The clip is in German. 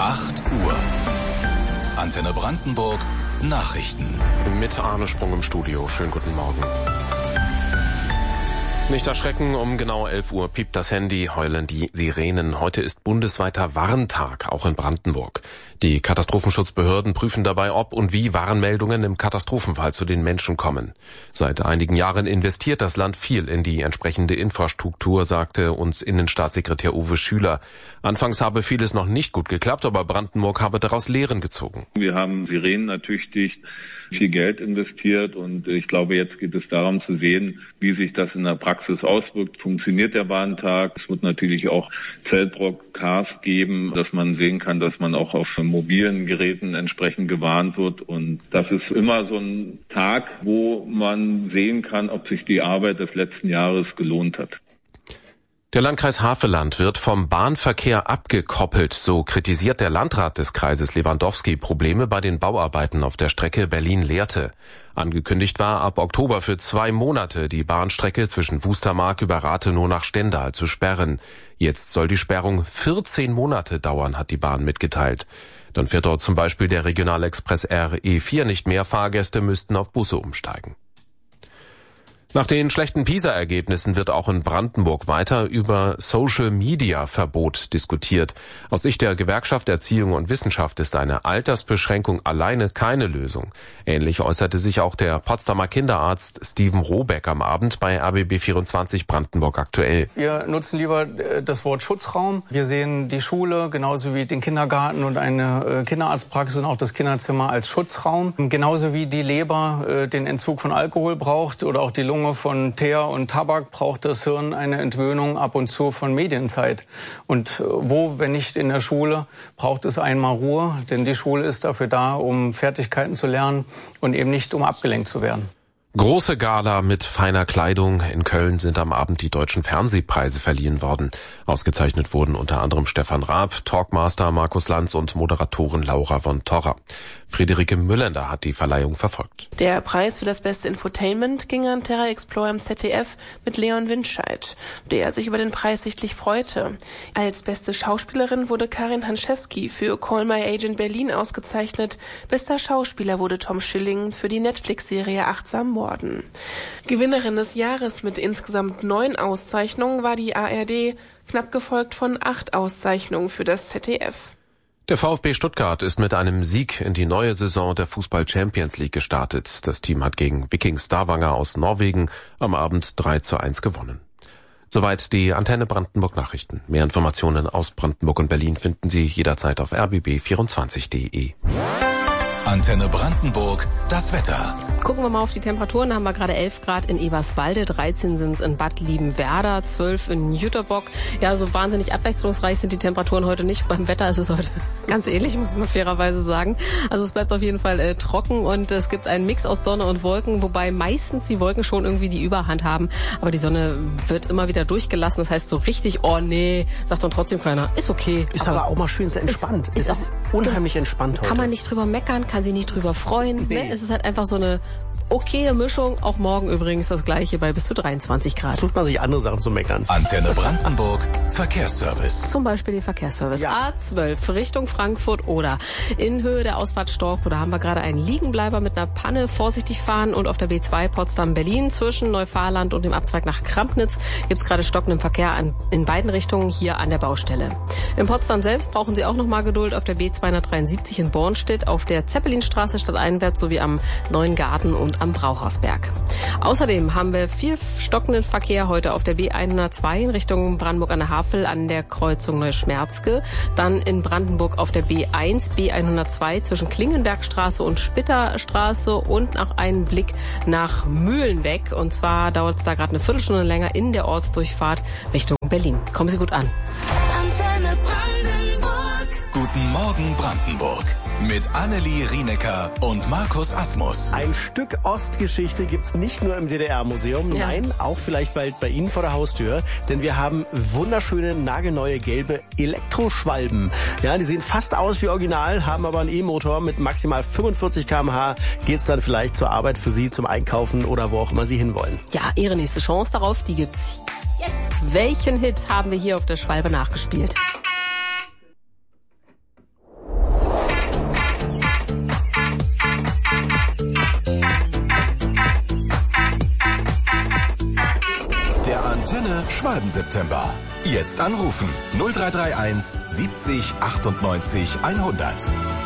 8 Uhr. Antenne Brandenburg Nachrichten. Mit Arne Sprung im Studio. Schönen guten Morgen. Nicht erschrecken, um genau 11 Uhr piept das Handy, heulen die Sirenen. Heute ist bundesweiter Warntag, auch in Brandenburg. Die Katastrophenschutzbehörden prüfen dabei, ob und wie Warnmeldungen im Katastrophenfall zu den Menschen kommen. Seit einigen Jahren investiert das Land viel in die entsprechende Infrastruktur, sagte uns Innenstaatssekretär Uwe Schüler. Anfangs habe vieles noch nicht gut geklappt, aber Brandenburg habe daraus Lehren gezogen. Wir haben Sirenen ertüchtigt, viel Geld investiert und ich glaube, jetzt geht es darum zu sehen, wie sich das in der Praxis auswirkt. Funktioniert der Warntag? Es wird natürlich auch Zeltbroadcasts geben, dass man sehen kann, dass man auch auf mobilen Geräten entsprechend gewarnt wird. Und das ist immer so ein Tag, wo man sehen kann, ob sich die Arbeit des letzten Jahres gelohnt hat. Der Landkreis Havelland wird vom Bahnverkehr abgekoppelt. So kritisiert der Landrat des Kreises Lewandowski Probleme bei den Bauarbeiten auf der Strecke Berlin-Lehrte. Angekündigt war, ab Oktober für 2 Monate die Bahnstrecke zwischen Wustermark über Rathenow nach Stendal zu sperren. Jetzt soll die Sperrung 14 Monate dauern, hat die Bahn mitgeteilt. Dann fährt dort zum Beispiel der Regionalexpress RE4 nicht mehr. Fahrgäste müssten auf Busse umsteigen. Nach den schlechten PISA-Ergebnissen wird auch in Brandenburg weiter über Social-Media-Verbot diskutiert. Aus Sicht der Gewerkschaft Erziehung und Wissenschaft ist eine Altersbeschränkung alleine keine Lösung. Ähnlich äußerte sich auch der Potsdamer Kinderarzt Steven Robeck am Abend bei RBB24 Brandenburg aktuell. Wir nutzen lieber das Wort Schutzraum. Wir sehen die Schule genauso wie den Kindergarten und eine Kinderarztpraxis und auch das Kinderzimmer als Schutzraum. Genauso wie die Leber den Entzug von Alkohol braucht oder auch die Lunge von Teer und Tabak, braucht das Hirn eine Entwöhnung ab und zu von Medienzeit. Und wo, wenn nicht in der Schule, braucht es einmal Ruhe, denn die Schule ist dafür da, um Fertigkeiten zu lernen und eben nicht, um abgelenkt zu werden. Große Gala mit feiner Kleidung. In Köln sind am Abend die deutschen Fernsehpreise verliehen worden. Ausgezeichnet wurden unter anderem Stefan Raab, Talkmaster Markus Lanz und Moderatorin Laura von Torra. Friederike Müllender hat die Verleihung verfolgt. Der Preis für das beste Infotainment ging an Terra Explorer im ZDF mit Leon Winscheid, der sich über den Preis sichtlich freute. Als beste Schauspielerin wurde Karin Hanschewski für Call My Agent Berlin ausgezeichnet. Bester Schauspieler wurde Tom Schilling für die Netflix-Serie Achtsam Morden. Gewinnerin des Jahres mit insgesamt 9 Auszeichnungen war die ARD, knapp gefolgt von 8 Auszeichnungen für das ZDF. Der VfB Stuttgart ist mit einem Sieg in die neue Saison der Fußball-Champions League gestartet. Das Team hat gegen Viking Stavanger aus Norwegen am Abend 3:1 gewonnen. Soweit die Antenne Brandenburg Nachrichten. Mehr Informationen aus Brandenburg und Berlin finden Sie jederzeit auf rbb24.de. Antenne Brandenburg, das Wetter. Gucken wir mal auf die Temperaturen. Da haben wir gerade 11 Grad in Eberswalde, 13 sind es in Bad Liebenwerda, 12 in Jüterbock. Ja, so wahnsinnig abwechslungsreich sind die Temperaturen heute nicht. Beim Wetter ist es heute ganz ähnlich, muss man fairerweise sagen. Also es bleibt auf jeden Fall trocken und es gibt einen Mix aus Sonne und Wolken, wobei meistens die Wolken schon irgendwie die Überhand haben. Aber die Sonne wird immer wieder durchgelassen. Das heißt so richtig, oh nee, sagt dann trotzdem keiner. Ist okay. Ist aber auch mal schön entspannt. Es ist unheimlich entspannt heute. Kann man nicht drüber meckern, kann sich nicht drüber freuen. Nee. Ne? Es ist halt einfach so eine okaye Mischung. Auch morgen übrigens das gleiche bei bis zu 23 Grad. Sucht man sich andere Sachen zu meckern. Antenne Brandenburg, Verkehrsservice. Zum Beispiel den Verkehrsservice. Ja. A12 Richtung Frankfurt oder in Höhe der Ausfahrt Storkow. Da haben wir gerade einen Liegenbleiber mit einer Panne. Vorsichtig fahren. Und auf der B2 Potsdam-Berlin zwischen Neufahrland und dem Abzweig nach Krampnitz gibt es gerade stockenden Verkehr in beiden Richtungen hier an der Baustelle. In Potsdam selbst brauchen Sie auch noch mal Geduld auf der B273 in Bornstedt, auf der Zeppelinstraße stadteinwärts sowie am Neuen Garten und am Brauhausberg. Außerdem haben wir viel stockenden Verkehr heute auf der B102 in Richtung Brandenburg an der Havel an der Kreuzung Neuschmerzke. Dann in Brandenburg auf der B1, B102 zwischen Klingenbergstraße und Spitterstraße und nach einem Blick nach Mühlenweg. Und zwar dauert es da gerade eine Viertelstunde länger in der Ortsdurchfahrt Richtung Berlin. Kommen Sie gut an. Antenne Brandenburg. Guten Morgen Brandenburg. Mit Annelie Rienecker und Markus Asmus. Ein Stück Ostgeschichte gibt's nicht nur im DDR-Museum, ja. Nein, auch vielleicht bald bei Ihnen vor der Haustür, denn wir haben wunderschöne, nagelneue, gelbe Elektroschwalben. Ja, die sehen fast aus wie original, haben aber einen E-Motor mit maximal 45 km/h. Geht's dann vielleicht zur Arbeit für Sie, zum Einkaufen oder wo auch immer Sie hinwollen. Ja, Ihre nächste Chance darauf, die gibt's jetzt. Welchen Hit haben wir hier auf der Schwalbe nachgespielt? Antenne Schwalben-September. Jetzt anrufen 0331 70 98 100.